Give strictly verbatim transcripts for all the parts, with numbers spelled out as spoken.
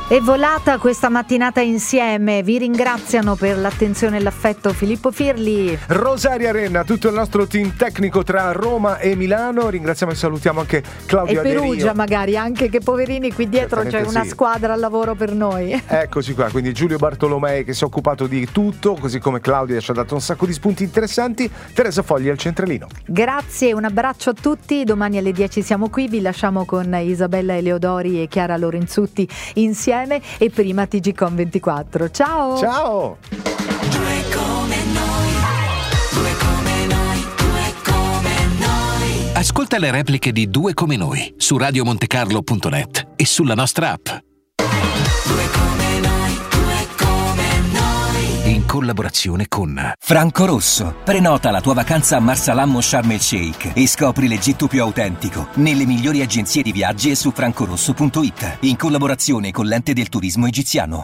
È volata questa mattinata insieme, vi ringraziano per l'attenzione e l'affetto Filippo Firli, Rosaria Renna, tutto il nostro team tecnico tra Roma e Milano. Ringraziamo e salutiamo anche Claudio e Perugia Aderio. Magari, anche che poverini qui dietro c'è una sì. squadra al lavoro per noi. Eccoci qua, quindi Giulio Bartolomei che si è occupato di tutto, così come Claudia ci ha dato un sacco di spunti interessanti. Teresa Fogli al centralino. Grazie, un abbraccio a tutti, domani alle dieci siamo qui, vi lasciamo con Isabella Eleodori e Chiara Lorenzutti insieme e prima T G Com ventiquattro. Ciao! Ciao! Due come noi, due come noi, due come noi. Ascolta le repliche di Due come noi su radio montecarlo punto net e sulla nostra app. Due come noi, due come noi. In collaborazione con Franco Rosso. Prenota la tua vacanza a Marsalam o Sharm el Sheikh e scopri l'Egitto più autentico nelle migliori agenzie di viaggi e su francorosso punto it, in collaborazione con l'Ente del Turismo Egiziano.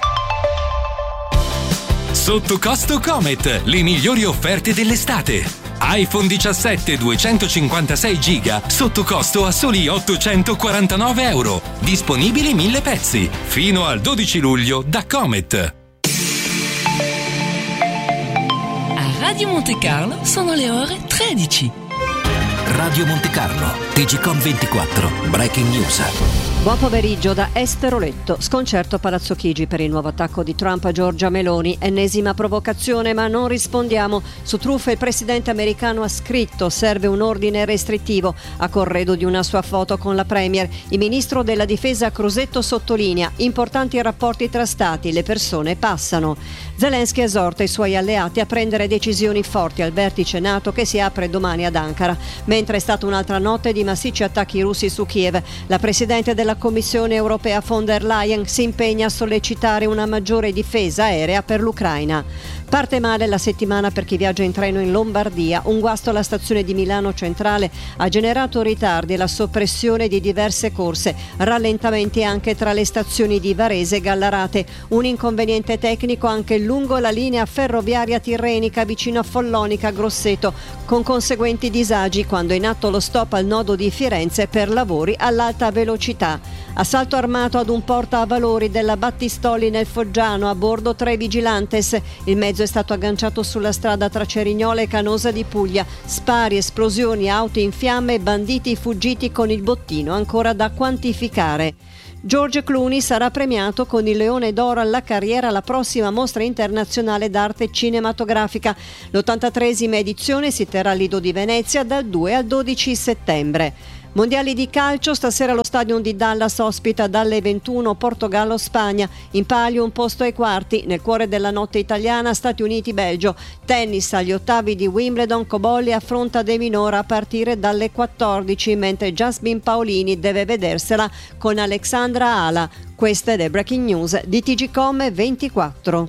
Sotto costo Comet, le migliori offerte dell'estate. iPhone diciassette duecentocinquantasei giga sotto costo a soli ottocentoquarantanove euro. Disponibili mille pezzi. Fino al dodici luglio da Comet. A Radio Monte Carlo sono le ore tredici. Radio Monte Carlo, T G Com ventiquattro, Breaking News. Buon pomeriggio da Esther Oletto. Sconcerto a Palazzo Chigi per il nuovo attacco di Trump a Giorgia Meloni. Ennesima provocazione, ma non rispondiamo. Su truffe il presidente americano ha scritto: serve un ordine restrittivo, a corredo di una sua foto con la premier. Il ministro della difesa Crosetto sottolinea: importanti rapporti tra stati, le persone passano. Zelensky esorta i suoi alleati a prendere decisioni forti al vertice NATO che si apre domani ad Ankara. Mentre è stata un'altra notte di massicci attacchi russi su Kiev, la presidente della Commissione europea von der Leyen si impegna a sollecitare una maggiore difesa aerea per l'Ucraina. Parte male la settimana per chi viaggia in treno in Lombardia. Un guasto alla stazione di Milano Centrale ha generato ritardi e la soppressione di diverse corse, rallentamenti anche tra le stazioni di Varese e Gallarate. Un inconveniente tecnico anche lungo la linea ferroviaria tirrenica vicino a Follonica Grosseto, con conseguenti disagi quando è in atto lo stop al nodo di Firenze per lavori all'alta velocità. Assalto armato ad un portavalori della Battistoli nel Foggiano, a bordo tre vigilantes. Il mezzo è stato agganciato sulla strada tra Cerignola e Canosa di Puglia. Spari, esplosioni, auto in fiamme e banditi fuggiti con il bottino ancora da quantificare. George Clooney sarà premiato con il Leone d'Oro alla carriera alla prossima mostra internazionale d'arte cinematografica. l'ottantatreesima edizione si terrà al Lido di Venezia dal due al dodici settembre. Mondiali di calcio, stasera lo Stadium di Dallas ospita dalle ventuno Portogallo-Spagna. In palio un posto ai quarti, nel cuore della notte italiana Stati Uniti-Belgio. Tennis agli ottavi di Wimbledon, Cobolli affronta De Minora a partire dalle quattordici, mentre Jasmine Paolini deve vedersela con Alexandra Ala. Queste le breaking news di T G Com ventiquattro.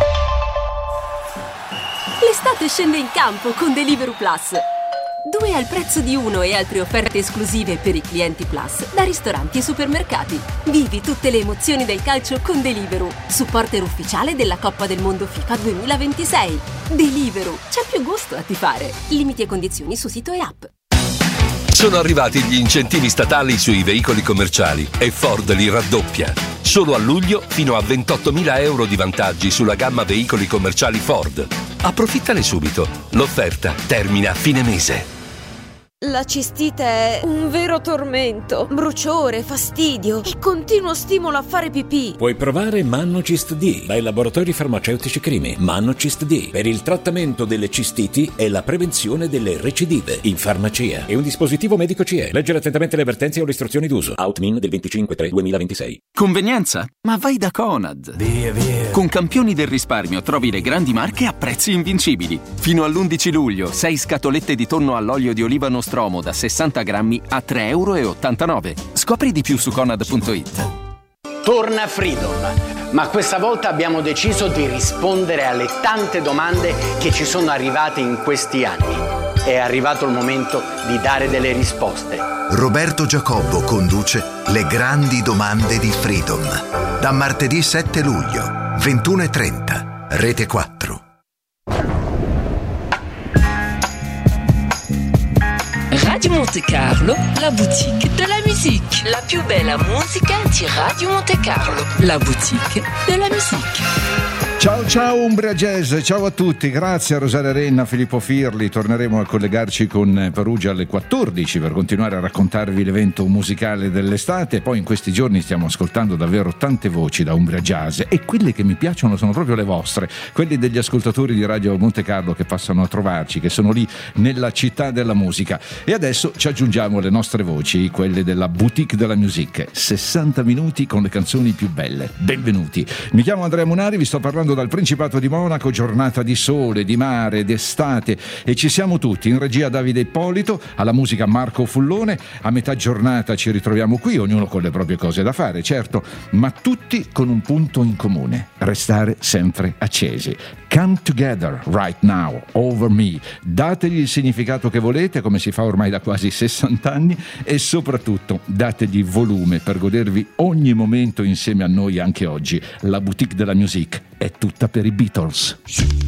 L'estate scende in campo con Deliveroo Plus. Due al prezzo di uno e altre offerte esclusive per i clienti Plus da ristoranti e supermercati. Vivi tutte le emozioni del calcio con Deliveroo, supporter ufficiale della Coppa del Mondo FIFA duemilaventisei. Deliveroo, c'è più gusto a tifare. Limiti e condizioni su sito e app. Sono arrivati gli incentivi statali sui veicoli commerciali e Ford li raddoppia. Solo a luglio fino a ventottomila euro di vantaggi sulla gamma veicoli commerciali Ford. Approfittane subito. L'offerta termina a fine mese. La cistite è un vero tormento, bruciore, fastidio e continuo stimolo a fare pipì. Puoi provare Mannocist D dai laboratori farmaceutici Crimi. Mannocist D per il trattamento delle cistiti e la prevenzione delle recidive in farmacia. È un dispositivo medico C E. Leggere attentamente le avvertenze o le istruzioni d'uso. Outmin del venticinque tre duemilaventisei. Convenienza? Ma vai da Conad. Via, via. Con Campioni del risparmio trovi le grandi marche a prezzi invincibili. Fino all'undici luglio, sei scatolette di tonno all'olio di oliva nostro da sessanta grammi a tre virgola ottantanove euro. Scopri di più su Conad punto it. Torna Freedom, ma questa volta abbiamo deciso di rispondere alle tante domande che ci sono arrivate in questi anni. È arrivato il momento di dare delle risposte. Roberto Giacobbo conduce Le grandi domande di Freedom. Da martedì sette luglio, ventuno e trenta, Rete quattro. Radio Monte Carlo, la boutique de la musique. musique, la più bella musica di Radio Monte Carlo, la boutique della musique. Ciao ciao Umbria Jazz, ciao a tutti, grazie a Rosaria Renna, Filippo Firli. Torneremo a collegarci con Perugia alle quattordici per continuare a raccontarvi l'evento musicale dell'estate. Poi in questi giorni stiamo ascoltando davvero tante voci da Umbria Jazz e quelle che mi piacciono sono proprio le vostre, quelle degli ascoltatori di Radio Monte Carlo che passano a trovarci, che sono lì nella città della musica. E adesso ci aggiungiamo le nostre voci, quelle della boutique della musique, sessanta minuti con le canzoni più belle. Benvenuti, mi chiamo Andrea Munari, vi sto parlando dal Principato di Monaco, giornata di sole, di mare, d'estate, e ci siamo tutti. In regia Davide Ippolito, alla musica Marco Fullone. A metà giornata ci ritroviamo qui, ognuno con le proprie cose da fare, certo, ma tutti con un punto in comune: restare sempre accesi. Come together right now, over me. Dategli il significato che volete, come si fa ormai da quasi sessanta anni, e soprattutto dategli volume per godervi ogni momento insieme a noi anche oggi. La boutique della musique è tutta per i Beatles.